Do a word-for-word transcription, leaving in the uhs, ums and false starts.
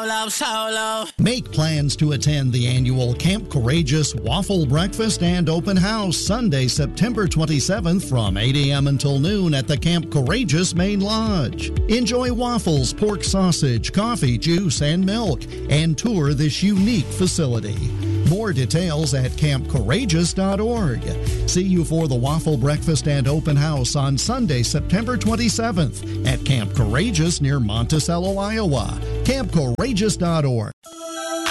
Solo, solo. Make plans to attend the annual Camp Courageous Waffle Breakfast and Open House Sunday, September twenty-seventh from eight a.m. until noon at the Camp Courageous Main Lodge. Enjoy waffles, pork sausage, coffee, juice, and milk, and tour this unique facility. More details at camp courageous dot org. See you for the Waffle Breakfast and Open House on Sunday, September twenty-seventh at Camp Courageous near Monticello, Iowa. camp courageous dot org.